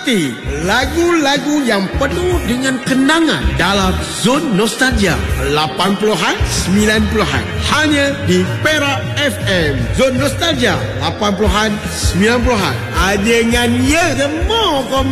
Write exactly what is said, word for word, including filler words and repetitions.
Mesti lagu-lagu yang penuh dengan kenangan dalam Zon Nostalgia lapan puluhan, sembilan puluhan. Hanya di Perak F M. Zon Nostalgia lapan puluhan, sembilan puluhan. Dengan ya, semua kau